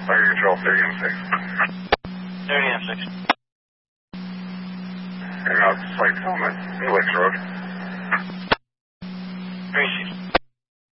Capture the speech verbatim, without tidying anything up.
Fire control, thirty M six. thirty M six. And out, flight film at Felix Road.